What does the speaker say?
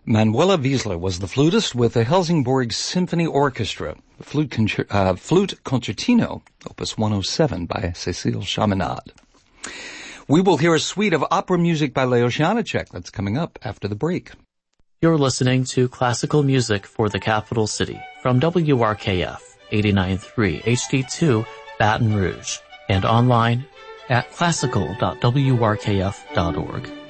Manuela Wiesler was the flutist with the Helsingborg Symphony Orchestra, the flute concertino, opus 107 by Cécile Chaminade. We will hear a suite of opera music by Leo Janáček. That's coming up after the break. You're listening to Classical Music for the Capital City from WRKF 89.3 HD2 Baton Rouge and online at classical.wrkf.org.